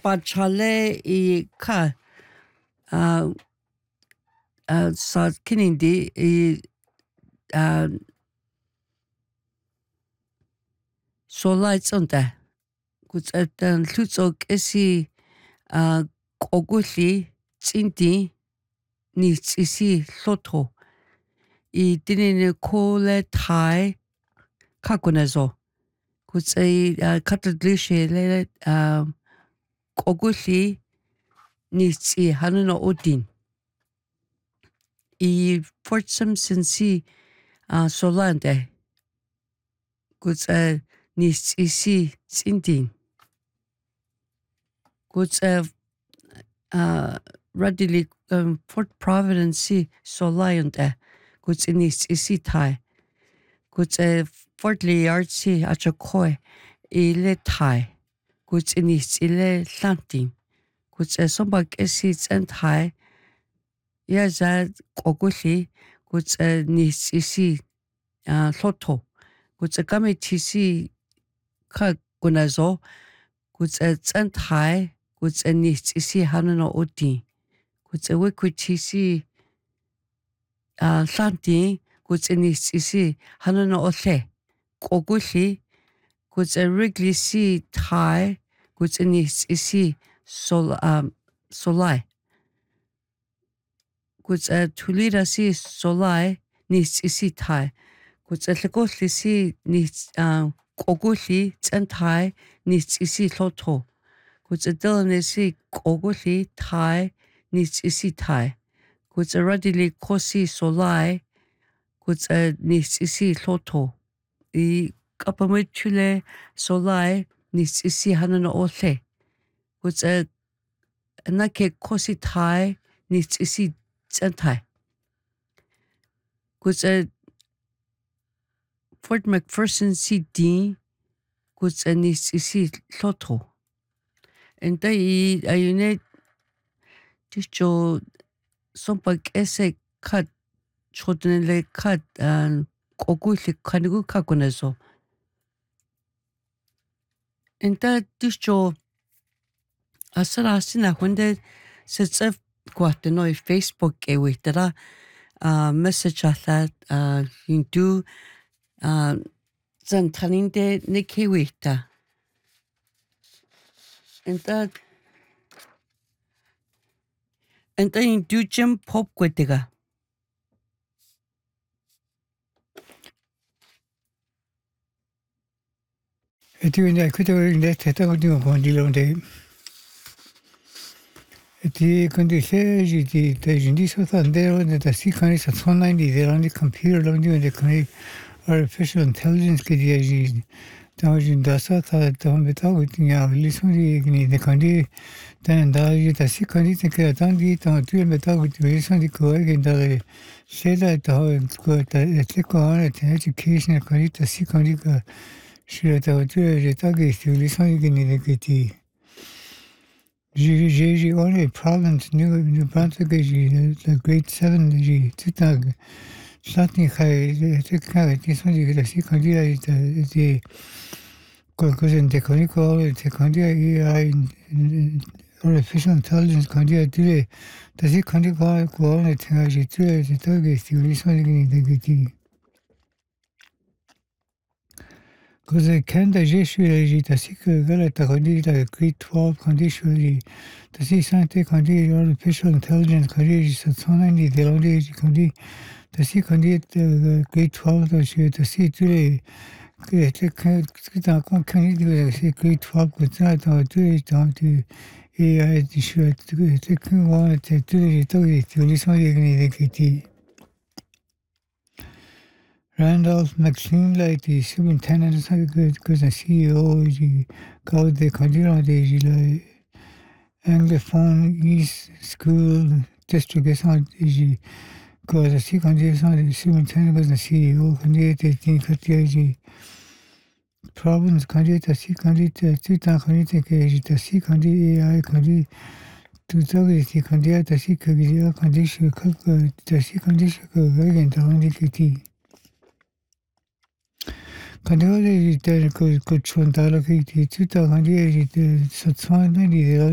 chale I ka sa kinindi solai tsonta kutsatan lutsok esi oguli tsinti ni tsisi loto I dinine kole thai kakunazo kutsai katadlishe le oguli ni tsi hanuna odin I Fort Simpson si solande kutsai ni tsisi tsintin kutsai radili Fort Providence si solayante kutsai ni tsisi thai kutsai Fort Liard si achakoi ile thai kutsai ni tsile lantin kutsai sombak esi tsenthai yaza oguli kutsai ni tsisi loto kutsai kami tisi ka gunazo kutsai tsenthai kutsai ni tsisi hanuna odi kutsai wikwitisi lantin kutsai ni tsisi hanuna ole oguli kutsai Wrigley si thai kutsai ni tsisi solai kutsai Tulida si solai ni tsisi thai kutsai Lagosli si ni oguli tsenthai ni tsisi loto kutsai Dillon si oguli thai ni tsisi thai kutsai Radili kosi solai kutsai ni tsisi loto I kapamechule solai ni tsisi hanuna ole kutsai nake kosi thai ni tsisi tsenthai kutsai Fort McPherson si din kutsai ni tsisi loto enta I ayune ticho sompak ese kat chodnele kat oguli kanigu kakunazo enta ticho asara asina hunde setsef kwateno I Facebook witara message athat hindu zantaninde nikiwita enta hindu jim pop kwetiga Eti wende kuto inde teta kundi ngondilonde eti kundi seji ti tejindi sotandero de tasi kani satsonandi de computer londi wende kani artificial intelligence ke ji taujin dasa ta beta witinya lisuri ni de kandi tan da ji tasi kani te ke tandi ta tu beta witinya ko ge da seda ta ko ta etiko ana education kani tasi kani ka shira ta tu ta ge lisuri ni de kiti j'ai only problems new Brunswick the grade 7 ji tutag satni khai tekha tisoni grasi kandia ite kozen de koniko te kandia AI artificial intelligence kandia dile tasi kandia ko ne tenga ji tue te ge stilisoni ni de giti Because Canada j'ai tasi que gala ta kandi la grade 12 kandi shuri tasi sante kandi artificial intelligence kandi satsona ni delonde kandi tasi kandi grade 12 da shi tasi tule que te kita kon kandi de grade 12 ko ta tule ta tu AI di shi te kon te tule to lisson de kiti Randolph McLean the superintendent because the CEO ji called the Kadira de Anglophone East School District ji because the superintendent was the CEO Kandida ji problems Kandida si Kandida tuta Kandida ke si Kandida AI Kandida tuta ke Kandida si Kandida Kandisha ka si Kandisha ka again Kandida Kandiya ko chondala ki tuta kandiya satswana ni